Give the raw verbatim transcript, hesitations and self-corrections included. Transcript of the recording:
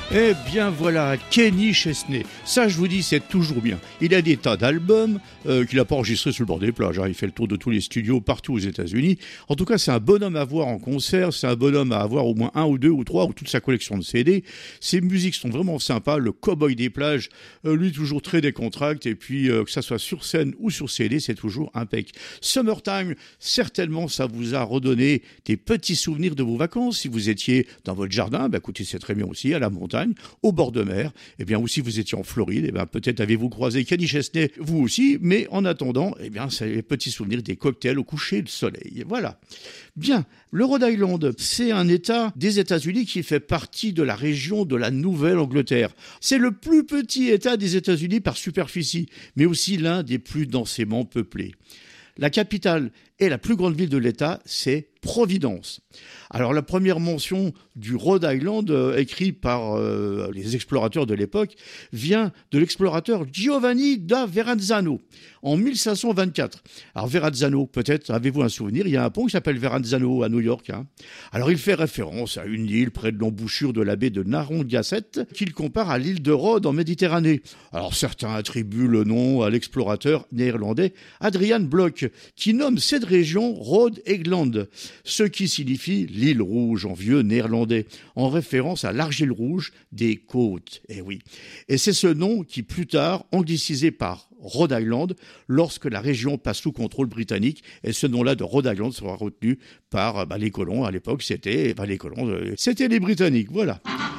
Eh bien voilà, Kenny Chesney. Ça, je vous dis, c'est toujours bien. Il a des tas d'albums euh, qu'il n'a pas enregistrés sur le bord des plages. Hein. Il fait le tour de tous les studios partout aux États-Unis. En tout cas, c'est un bonhomme à voir en concert. C'est un bonhomme à avoir au moins un ou deux ou trois ou toute sa collection de C D. Ses musiques sont vraiment sympas. Le cowboy des plages, euh, lui, toujours très décontracté. Et puis, euh, que ça soit sur scène ou sur C D, c'est toujours impec. Summertime, certainement, ça vous a redonné des petits souvenirs de vos vacances. Si vous étiez dans votre jardin, bah, écoutez, c'est très bien aussi, à la montagne, au bord de mer, eh bien, ou si vous étiez en Floride, eh bien, peut-être avez-vous croisé Kenny Chesney, vous aussi, mais en attendant, eh bien, c'est les petits souvenirs des cocktails au coucher de soleil. Voilà. Bien. Le Rhode Island, c'est un État des États-Unis qui fait partie de la région de la Nouvelle-Angleterre. C'est le plus petit État des États-Unis par superficie, mais aussi l'un des plus densément peuplés. La capitale et la plus grande ville de l'État, c'est Providence. Alors la première mention du Rhode Island, euh, écrite par euh, les explorateurs de l'époque, vient de l'explorateur Giovanni da Verrazzano en mille cinq cent vingt-quatre. Alors Verrazzano, peut-être avez-vous un souvenir, il y a un pont qui s'appelle Verrazzano à New York. Hein. Alors il fait référence à une île près de l'embouchure de la baie de Narragansett qu'il compare à l'île de Rhodes en Méditerranée. Alors certains attribuent le nom à l'explorateur néerlandais Adrian Block qui nomme cette région Rhode Island, ce qui signifie l'île rouge en vieux néerlandais, en référence à l'argile rouge des côtes. Eh oui. Et c'est ce nom qui, plus tard, anglicisé par Rhode Island, lorsque la région passe sous contrôle britannique, et ce nom-là de Rhode Island sera retenu par bah, les colons. À l'époque, c'était bah, les colons, euh, c'était les Britanniques. Voilà.